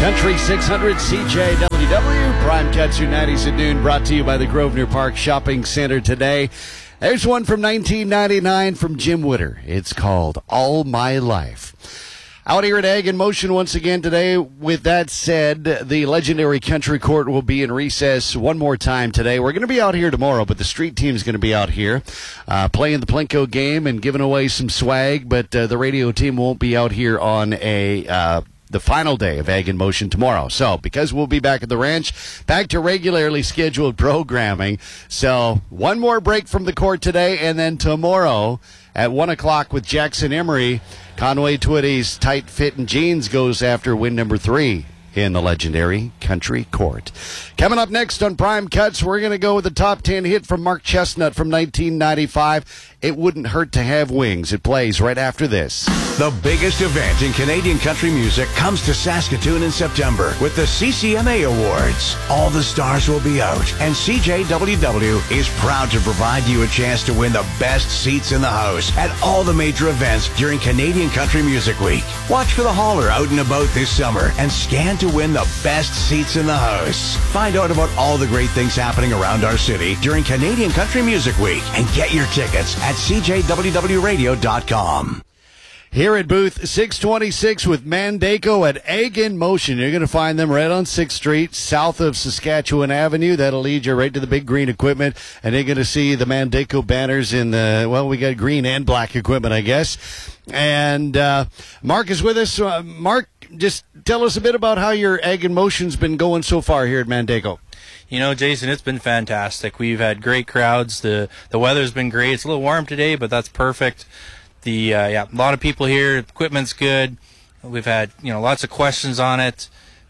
Country 600 CJWW, Prime Katsu 90s at noon, brought to you by the Grosvenor Park Shopping Center today. There's one from 1999 from Jim Witter. It's called All My Life. Out here at Ag in Motion once again today. With that said, the legendary Country Court will be in recess one more time today. We're going to be out here tomorrow, but the street team's going to be out here playing the Plinko game and giving away some swag, but the radio team won't be out here on the final day of Ag in Motion tomorrow. So, because we'll be back at the ranch, back to regularly scheduled programming. So, one more break from the court today, and then tomorrow at 1 o'clock with Jackson Emery, Conway Twitty's Tight Fittin' Jeans goes after win number 3 in the legendary Country Court. Coming up next on Prime Cuts, we're going to go with the top 10 hit from Mark Chestnut from 1995. It Wouldn't Hurt to Have Wings. It plays right after this. The biggest event in Canadian country music comes to Saskatoon in September with the CCMA Awards. All the stars will be out, and CJWW is proud to provide you a chance to win the best seats in the house at all the major events during Canadian Country Music Week. Watch for the hauler out and about this summer and scan to win the best seats in the house. Find out about all the great things happening around our city during Canadian Country Music Week and get your tickets at CJWWRadio.com. Here at booth 626 with Mandaco at Ag in Motion. You're going to find them right on 6th Street, south of Saskatchewan Avenue. That'll lead you right to the big green equipment. And you're going to see the Mandaco banners in the, well, we got green and black equipment, I guess. And Mark is with us. Mark, just tell us a bit about how your Ag in Motion's been going so far here at Mandaco. You know, Jason, it's been fantastic. We've had great crowds. The weather's been great. It's a little warm today, but that's perfect. A lot of people here. Equipment's good. We've had lots of questions on it.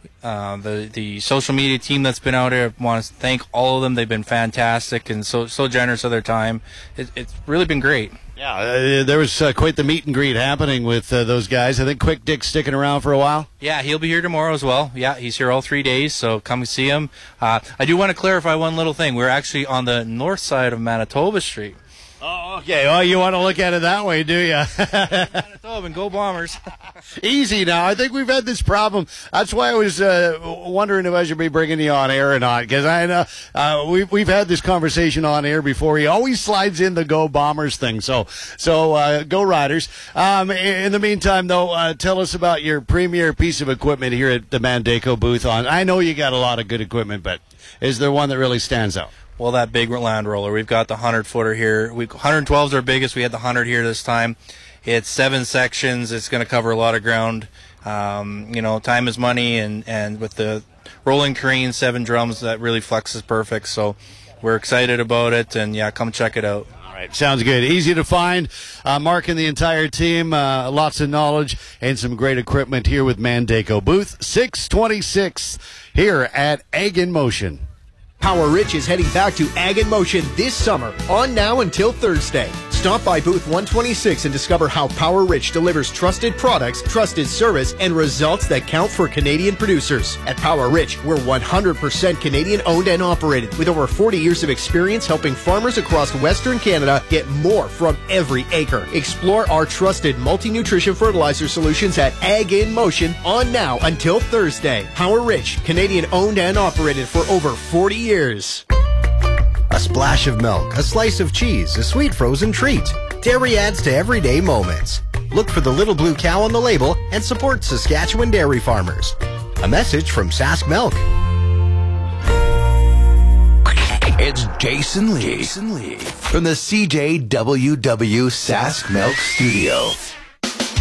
The social media team that's been out here, I want to thank all of them. They've been fantastic and so generous of their time. It's really been great. Yeah, there was quite the meet and greet happening with those guys. I think Quick Dick's sticking around for a while. Yeah, he'll be here tomorrow as well. Yeah, he's here all 3 days, so come see him. I do want to clarify one little thing. We're actually on the north side of Manitoba Street. Oh, okay. Oh, you want to look at it that way, do you? Manitoba and go Bombers. Easy now. I think we've had this problem. That's why I was wondering if I should be bringing you on air or not, because I know we've had this conversation on air before. He always slides in the go Bombers thing. So go Riders. In the meantime, though, tell us about your premier piece of equipment here at the Mandaco booth. I know you got a lot of good equipment, but is there one that really stands out? Well, that big Land Roller. We've got the 100-footer here. 112 is our biggest. We had the 100 here this time. It's 7 sections. It's going to cover a lot of ground. Time is money, and with the rolling terrain, 7 drums, that really flexes perfect. So we're excited about it, and come check it out. All right, sounds good. Easy to find. Mark and the entire team, lots of knowledge and some great equipment here with Mandaco. Booth 626 here at Ag in Motion. Power Rich is heading back to Ag in Motion this summer, on now until Thursday. Stop by booth 126 and discover how Power Rich delivers trusted products, trusted service, and results that count for Canadian producers. At Power Rich, we're 100% Canadian owned and operated, with over 40 years of experience helping farmers across Western Canada get more from every acre. Explore our trusted multi-nutrition fertilizer solutions at Ag in Motion, on now until Thursday. Power Rich, Canadian owned and operated for over 40 years. A splash of milk, a slice of cheese, a sweet frozen treat. Dairy adds to everyday moments. Look for the little blue cow on the label and support Saskatchewan dairy farmers. A message from Sask Milk. It's Jason Lee from the CJWW Sask Milk Studio.